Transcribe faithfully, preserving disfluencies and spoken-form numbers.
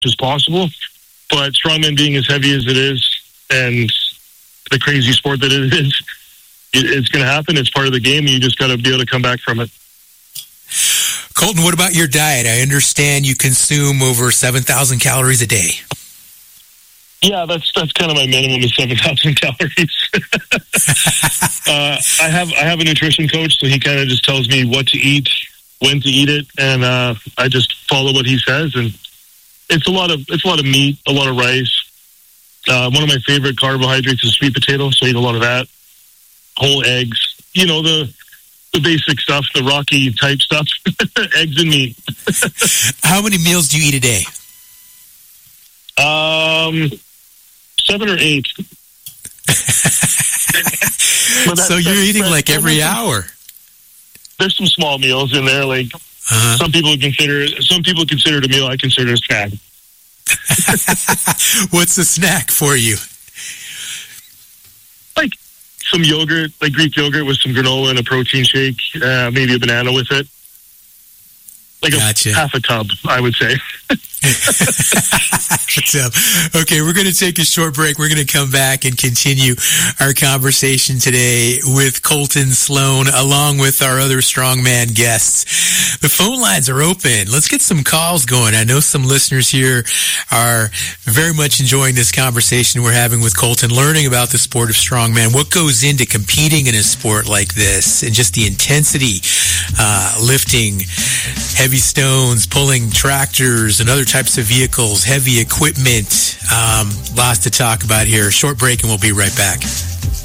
as possible. But strongman being as heavy as it is and the crazy sport that it is, it, it's going to happen. It's part of the game, and you just got to be able to come back from it. Colton, what about your diet? I understand you consume over seven thousand calories a day. Yeah, that's that's kind of my minimum is seven thousand calories. uh, I have I have a nutrition coach, so he kind of just tells me what to eat, when to eat it, and uh, I just follow what he says. And it's a lot of it's a lot of meat, a lot of rice. Uh, one of my favorite carbohydrates is sweet potato, so I eat a lot of that. Whole eggs, you know, the the basic stuff, the Rocky type stuff, eggs and meat. How many meals do you eat a day? Um, seven or eight. So you're eating like every hour. There's some small meals in there, like uh-huh. some people consider some people consider it a meal. I consider it a snack. What's a snack for you? Like some yogurt, like Greek yogurt with some granola and a protein shake, uh, maybe a banana with it. Like gotcha. a half a tub, I would say. Okay, we're going to take a short break. We're going to come back and continue our conversation today with Colton Sloan, along with our other strongman guests. The phone lines are open. Let's get some calls going. I know some listeners here are very much enjoying this conversation we're having with Colton, learning about the sport of strongman, what goes into competing in a sport like this, and just the intensity, uh, lifting heavy stones, pulling tractors and other types of vehicles, heavy equipment. Um, lots to talk about here. Short break and we'll be right back.